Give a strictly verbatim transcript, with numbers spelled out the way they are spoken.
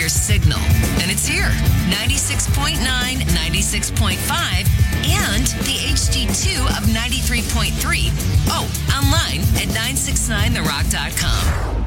your signal. And it's here. ninety-six point nine, ninety-six point five, and the H D two of ninety-three point three. Oh, online at nine six nine the rock dot com.